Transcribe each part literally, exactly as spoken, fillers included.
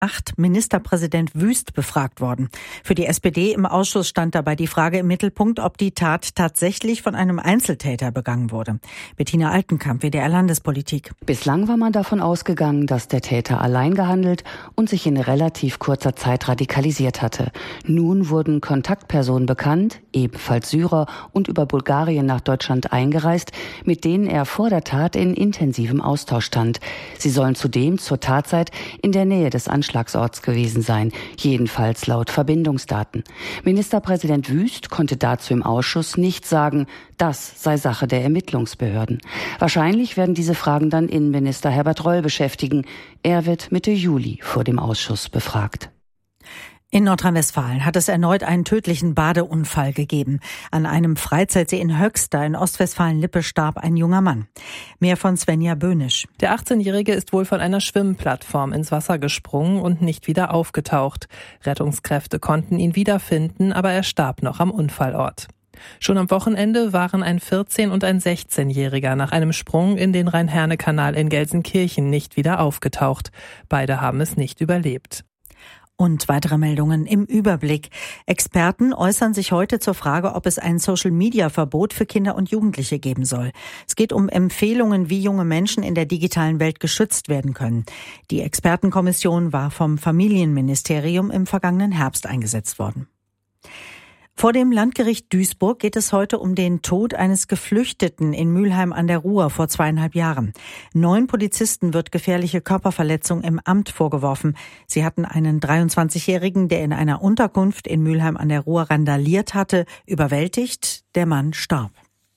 acht Ministerpräsident Wüst befragt worden. Für die S P D im Ausschuss stand dabei die Frage im Mittelpunkt, ob die Tat tatsächlich von einem Einzeltäter begangen wurde. Bettina Altenkamp, W D R Landespolitik. Bislang war man davon ausgegangen, dass der Täter allein gehandelt und sich in relativ kurzer Zeit radikalisiert hatte. Nun wurden Kontaktpersonen bekannt, ebenfalls Syrer und über Bulgarien nach Deutschland eingereist, mit denen er vor der Tat in intensivem Austausch stand. Sie sollen zudem zur Tatzeit in der Nähe des Anschlagsorts gewesen sein, jedenfalls laut Verbindungsdaten. Ministerpräsident Wüst konnte dazu im Ausschuss nicht sagen, das sei Sache der Ermittlungsbehörden. Wahrscheinlich werden diese Fragen dann Innenminister Herbert Reul beschäftigen. Er wird Mitte Juli vor dem Ausschuss befragt. In Nordrhein-Westfalen hat es erneut einen tödlichen Badeunfall gegeben. An einem Freizeitsee in Höxter in Ostwestfalen-Lippe starb ein junger Mann. Mehr von Svenja Böhnisch. Der achtzehnjährige ist wohl von einer Schwimmplattform ins Wasser gesprungen und nicht wieder aufgetaucht. Rettungskräfte konnten ihn wiederfinden, aber er starb noch am Unfallort. Schon am Wochenende waren ein vierzehn- und ein sechzehnjähriger nach einem Sprung in den Rhein-Herne-Kanal in Gelsenkirchen nicht wieder aufgetaucht. Beide haben es nicht überlebt. Und weitere Meldungen im Überblick. Experten äußern sich heute zur Frage, ob es ein Social-Media-Verbot für Kinder und Jugendliche geben soll. Es geht um Empfehlungen, wie junge Menschen in der digitalen Welt geschützt werden können. Die Expertenkommission war vom Familienministerium im vergangenen Herbst eingesetzt worden. Vor dem Landgericht Duisburg geht es heute um den Tod eines Geflüchteten in Mülheim an der Ruhr vor zweieinhalb Jahren. Neun Polizisten wird gefährliche Körperverletzung im Amt vorgeworfen. Sie hatten einen dreiundzwanzigjährigen, der in einer Unterkunft in Mülheim an der Ruhr randaliert hatte, überwältigt. Der Mann starb.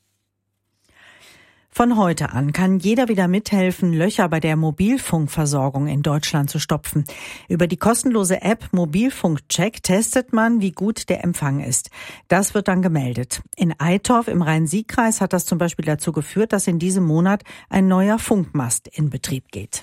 Von heute an kann jeder wieder mithelfen, Löcher bei der Mobilfunkversorgung in Deutschland zu stopfen. Über die kostenlose App Mobilfunkcheck testet man, wie gut der Empfang ist. Das wird dann gemeldet. In Eitorf im Rhein-Sieg-Kreis hat das zum Beispiel dazu geführt, dass in diesem Monat ein neuer Funkmast in Betrieb geht.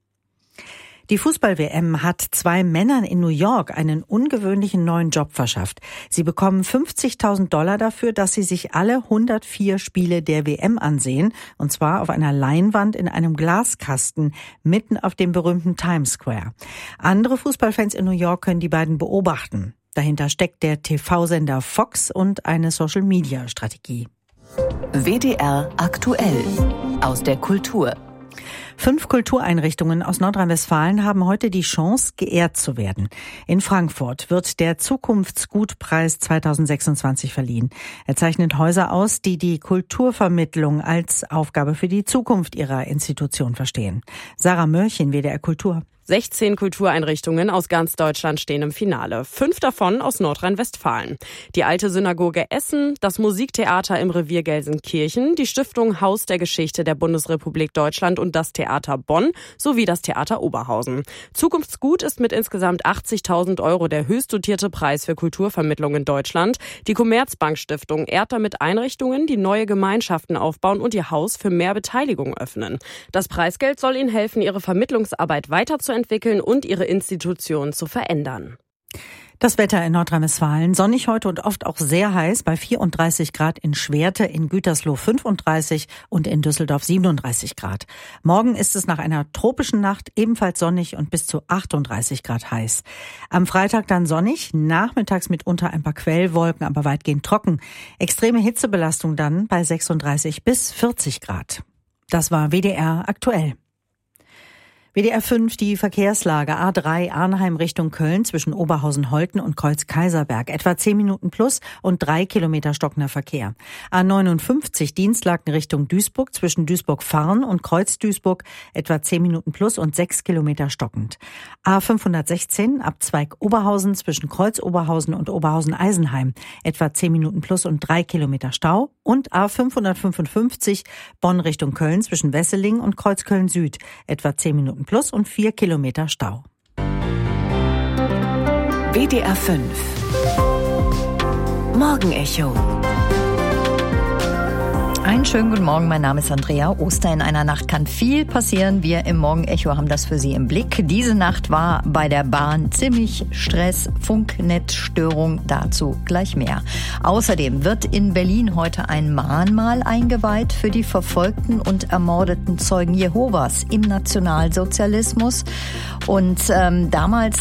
Die Fußball-W M hat zwei Männern in New York einen ungewöhnlichen neuen Job verschafft. Sie bekommen fünfzigtausend Dollar dafür, dass sie sich alle hundertvier Spiele der W M ansehen, und zwar auf einer Leinwand in einem Glaskasten mitten auf dem berühmten Times Square. Andere Fußballfans in New York können die beiden beobachten. Dahinter steckt der T V-Sender Fox und eine Social-Media-Strategie. W D R aktuell aus der Kultur. Fünf Kultureinrichtungen aus Nordrhein-Westfalen haben heute die Chance, geehrt zu werden. In Frankfurt wird der Zukunftsgutpreis zweitausendsechsundzwanzig verliehen. Er zeichnet Häuser aus, die die Kulturvermittlung als Aufgabe für die Zukunft ihrer Institution verstehen. Sarah Mörchen, W D R Kultur. sechzehn Kultureinrichtungen aus ganz Deutschland stehen im Finale. Fünf davon aus Nordrhein-Westfalen. Die Alte Synagoge Essen, das Musiktheater im Revier Gelsenkirchen, die Stiftung Haus der Geschichte der Bundesrepublik Deutschland und das Theater Bonn sowie das Theater Oberhausen. Zukunftsgut ist mit insgesamt achtzigtausend Euro der höchst dotierte Preis für Kulturvermittlung in Deutschland. Die Commerzbank Stiftung ehrt damit Einrichtungen, die neue Gemeinschaften aufbauen und ihr Haus für mehr Beteiligung öffnen. Das Preisgeld soll ihnen helfen, ihre Vermittlungsarbeit weiterzuentwickeln entwickeln und ihre Institution zu verändern. Das Wetter in Nordrhein-Westfalen, sonnig heute und oft auch sehr heiß, bei vierunddreißig Grad in Schwerte, in Gütersloh fünfunddreißig und in Düsseldorf siebenunddreißig Grad. Morgen ist es nach einer tropischen Nacht ebenfalls sonnig und bis zu achtunddreißig Grad heiß. Am Freitag dann sonnig, nachmittags mitunter ein paar Quellwolken, aber weitgehend trocken. Extreme Hitzebelastung dann bei sechsunddreißig bis vierzig Grad. Das war W D R aktuell. W D R fünf, die Verkehrslage A drei Arnheim Richtung Köln zwischen Oberhausen-Holten und Kreuz-Kaiserberg. Etwa zehn Minuten plus und drei Kilometer stockender Verkehr. A neunundfünfzig Dienstlaken Richtung Duisburg zwischen Duisburg-Farn und Kreuz-Duisburg. Etwa zehn Minuten plus und sechs Kilometer stockend. A fünfhundertsechzehn Abzweig Oberhausen zwischen Kreuz-Oberhausen und Oberhausen-Eisenheim. Etwa zehn Minuten plus und drei Kilometer Stau. Und A fünfhundertfünfundfünfzig Bonn Richtung Köln zwischen Wesseling und Kreuz-Köln-Süd. Etwa zehn Minuten plus und vier Kilometer Stau. W D R fünf Morgenecho. Einen schönen guten Morgen, mein Name ist Andrea Oster. In einer Nacht kann viel passieren. Wir im Morgenecho haben das für Sie im Blick. Diese Nacht war bei der Bahn ziemlich Stress, Funknetzstörung, dazu gleich mehr. Außerdem wird in Berlin heute ein Mahnmal eingeweiht für die verfolgten und ermordeten Zeugen Jehovas im Nationalsozialismus. Und ähm, damals